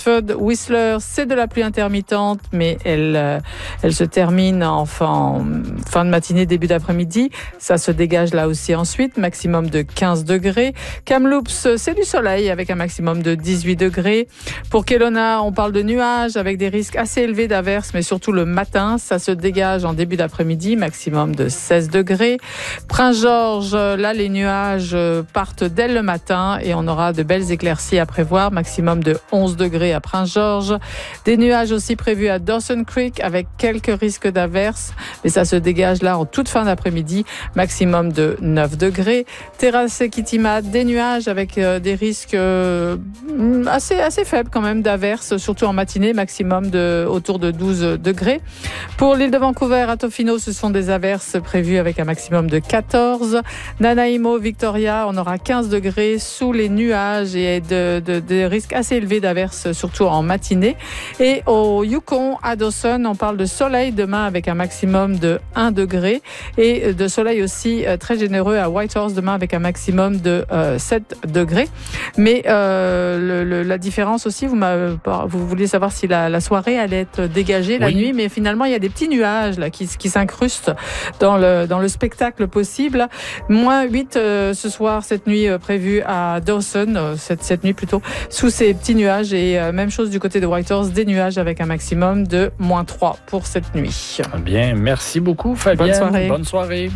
Abbotsford, Whistler, c'est de la pluie intermittente, mais elle se termine en fin de matinée, début d'après-midi. Ça se dégage là aussi ensuite, maximum de 15 degrés. Kamloops, c'est du soleil avec un maximum de 18 degrés. Pour Kelowna, on parle de nuages avec des risques assez élevés d'averses, mais surtout le matin. Ça se dégage en début d'après-midi, maximum de 16 degrés. Prince-Georges, là, les nuages partent dès le matin et on aura de belles éclaircies à prévoir, maximum de 11 degrés à Prince-Georges. Des nuages aussi prévus à Dawson Creek avec quelques risques d'averses, mais ça se dégage là en toute fin d'après-midi, maximum de 9 degrés. Terrace et Kitimat, des nuages avec des risques assez faibles quand même d'averses, surtout en matinée, maximum autour de 12 degrés. Pour l'île de Vancouver, à Tofino, ce sont des averses prévues avec un maximum de 14. Nanaimo, Victoria, on aura 15 degrés sous les nuages et des risques assez élevés d'averses, surtout en matinée. Et au Yukon, à Dawson, on parle de soleil demain avec un maximum de 1 degré et de soleil aussi très généreux à Whitehorse demain avec un maximum de 7 degrés. Mais la différence aussi, vous vouliez savoir si la soirée allait être dégagée la nuit, mais finalement il y a des petits nuages là qui s'incrustent dans le spectacle possible. Moins 8 ce soir, cette nuit prévue à Dawson, cette nuit plutôt, sous ces petits nuages et même chose du côté de Whitehorse, des nuages avec un maximum de moins 3 pour cette nuit. Bien, merci beaucoup Fabienne. Bonne soirée. Bonne soirée.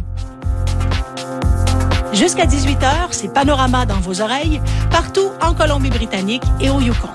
Jusqu'à 18h, c'est Panorama dans vos oreilles, partout en Colombie-Britannique et au Yukon.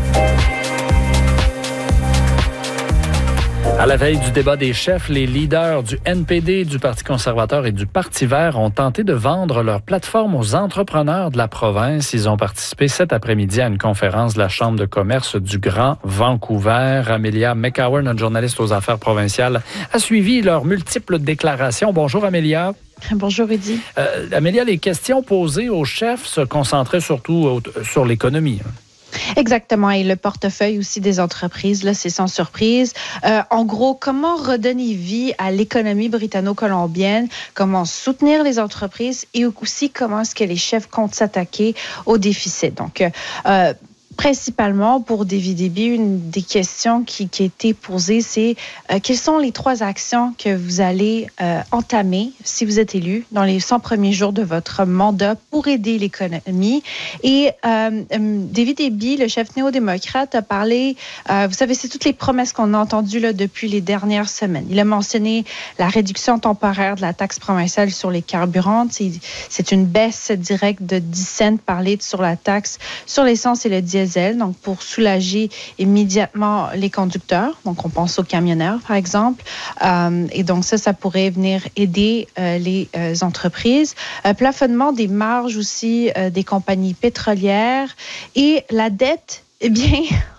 À la veille du débat des chefs, les leaders du NPD, du Parti conservateur et du Parti vert ont tenté de vendre leur plateforme aux entrepreneurs de la province. Ils ont participé cet après-midi à une conférence de la Chambre de commerce du Grand Vancouver. Amelia McCower, notre journaliste aux affaires provinciales, a suivi leurs multiples déclarations. Bonjour Amelia. Bonjour Rudy. Amelia, les questions posées aux chefs se concentraient surtout sur l'économie. Exactement, et le portefeuille aussi des entreprises, là, c'est sans surprise. En gros, comment redonner vie à l'économie britanno-colombienne, comment soutenir les entreprises et aussi comment est-ce que les chefs comptent s'attaquer au déficit. Donc, principalement pour David Eby, une des questions qui a été posée, c'est quelles sont les 3 actions que vous allez entamer si vous êtes élu dans les 100 premiers jours de votre mandat pour aider l'économie. Et David Eby, le chef néo-démocrate, a parlé, vous savez, c'est toutes les promesses qu'on a entendues là, depuis les dernières semaines. Il a mentionné la réduction temporaire de la taxe provinciale sur les carburants. C'est une baisse directe de 10 cents par litre sur la taxe sur l'essence et le diesel. Donc, pour soulager immédiatement les conducteurs. Donc, on pense aux camionneurs, par exemple. Et donc, ça pourrait venir aider les entreprises. Plafonnement des marges aussi des compagnies pétrolières. Et la dette, eh bien,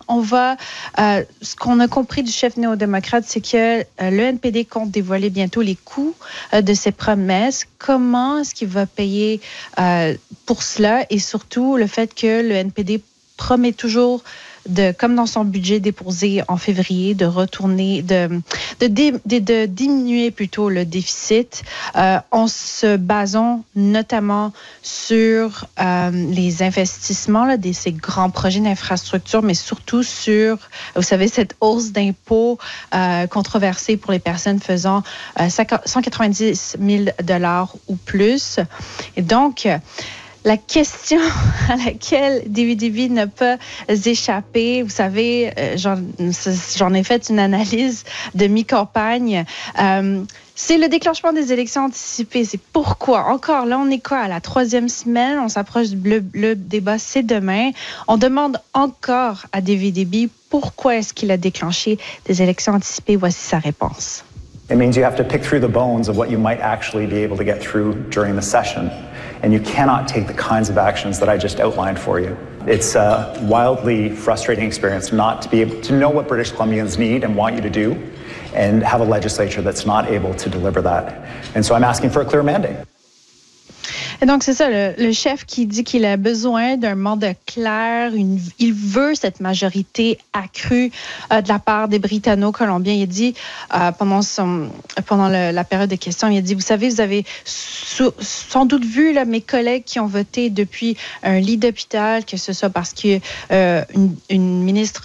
ce qu'on a compris du chef néo-démocrate, c'est que le NPD compte dévoiler bientôt les coûts de ses promesses. Comment est-ce qu'il va payer pour cela? Et surtout, le fait que le NPD promet toujours comme dans son budget déposé en février, de retourner, de diminuer plutôt le déficit en se basant notamment sur les investissements là, de ces grands projets d'infrastructure, mais surtout sur, vous savez, cette hausse d'impôts controversée pour les personnes faisant 190 000 $ ou plus. Et donc, la question à laquelle David Eby n'a pas échappé, vous savez, j'en ai fait une analyse de mi-campagne, c'est le déclenchement des élections anticipées. C'est pourquoi, encore là, on est quoi, à la 3e semaine, on s'approche le débat, c'est demain. On demande encore à David Eby pourquoi est-ce qu'il a déclenché des élections anticipées. Voici sa réponse. It means you have to pick through the bones of what you might actually be able to get through during the session. And you cannot take the kinds of actions that I just outlined for you. It's a wildly frustrating experience not to be able to know what British Columbians need and want you to do and have a legislature that's not able to deliver that. And so I'm asking for a clear mandate. Et donc, c'est ça, le chef qui dit qu'il a besoin d'un mandat clair, il veut cette majorité accrue de la part des Britanno-Colombiens. Il a dit, pendant la période de questions, il a dit, vous savez, vous avez sans doute vu là, mes collègues qui ont voté depuis un lit d'hôpital, que ce soit parce qu'une ministre